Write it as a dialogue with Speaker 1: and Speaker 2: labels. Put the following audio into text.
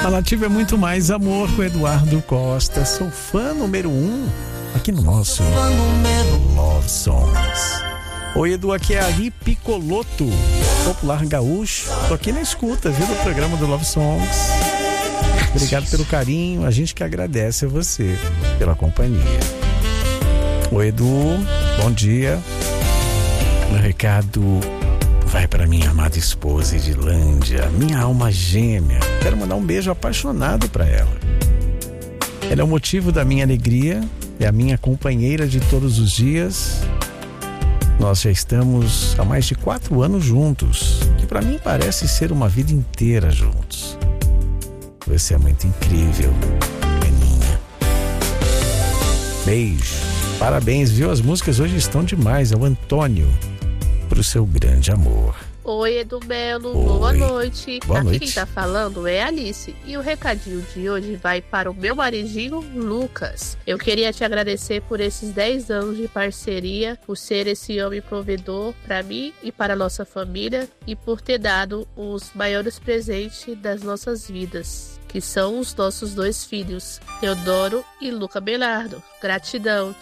Speaker 1: A Nativa é muito mais amor com Eduardo Costa. Sou fã número 1 aqui no nosso Love Songs. Oi, Edu, aqui é Ari Picoloto, popular gaúcho. Tô aqui na escuta, viu, do programa do Love Songs. Obrigado pelo carinho, a gente que agradece a você pela companhia. Oi, Edu, bom dia. Meu recado vai para minha amada esposa Edilândia, minha alma gêmea. Quero mandar um beijo apaixonado para ela. Ela é o motivo da minha alegria, é a minha companheira de todos os dias. Nós já estamos há mais de 4 anos juntos, que para mim parece ser uma vida inteira juntos. Você é muito incrível, Aninha. Beijo, parabéns, viu? As músicas hoje estão demais. É o Antônio, pro seu grande amor.
Speaker 2: Oi, Edu Belo,
Speaker 1: Oi.
Speaker 2: boa noite.
Speaker 1: Boa
Speaker 2: Aqui
Speaker 1: noite.
Speaker 2: quem tá falando é Alice. E o recadinho de hoje vai para o meu maridinho, Lucas. Eu queria te agradecer por esses 10 anos de parceria, por ser esse homem provedor para mim e para a nossa família, e por ter dado os maiores presentes das nossas vidas, que são os nossos 2 filhos, Teodoro e Luca Belardo. Gratidão,